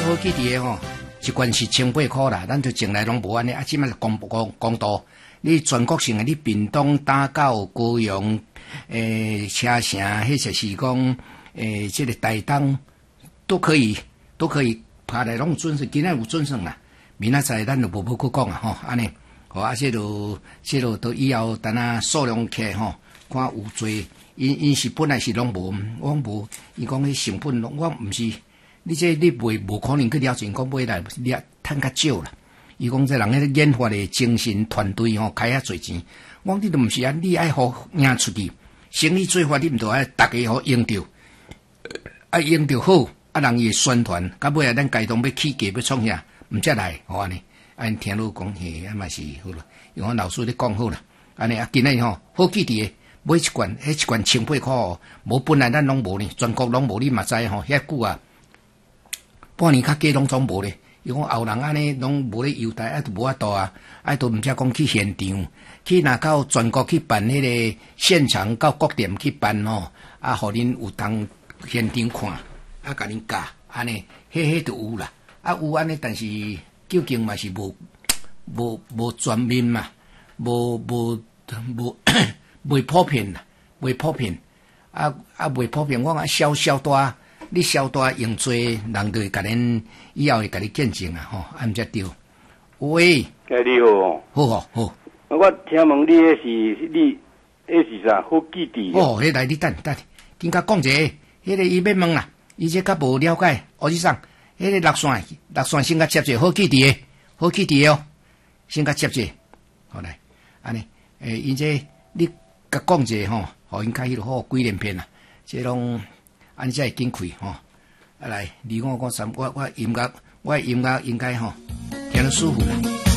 好记伫个吼，一罐是1800啦，咱就从来拢无安尼，啊，即摆是公道，你全国性的，你屏东、打狗、高雄、车城，迄就是讲这个台东都可以拍来拢准算，今仔有准算啦，明仔载咱就无去讲啊，吼，安尼，吼啊，这都以后等下数量起吼，看有做，因是本来是拢无，我无，伊讲迄成本，我毋是。你无可能去了解，讲买来你也趁较少啦。伊讲这人迄研发的精神团队吼，开遐侪钱。我讲你都毋是啊，你爱好赢出去，生意做法你毋着爱大家好用着，用着好，啊人伊宣传，到尾啊咱家当要起价要创啥，毋则来，吼安尼，安听你讲嘿，啊嘛是好啦，因为老师咧讲好啦，安尼啊，今日吼好记伫个，买一罐1800块哦，无本来咱拢无呢，全国拢无你嘛知吼，遐久啊。半年较加拢总无咧，伊讲后人安尼拢无咧优待，啊都无法度啊，啊都毋则讲去现场，去若到全国去办迄个现场，到各店去办吼，啊，互恁有当现场看，啊，甲恁教安尼，迄都有啦，啊有安尼，但是究竟嘛是无全面嘛，无未普遍啦，未普遍，未普遍，我讲小大。你小大用做人就会甲恁以后会甲你见证啊，吼，啊毋则对。喂， 你好， 好。 我听问你迄是啥？好记伫哦，迄来你等，紧甲讲者，迄个伊要问啦，伊这较无了解，何先生，迄个六线先甲接者，好记伫哦，先甲接者，好来，安尼，伊这你甲讲者吼，互因较迄落好几连篇啦，这拢。安尼才会紧开吼，啊来，你我三，我音乐应该吼，听得舒服啦。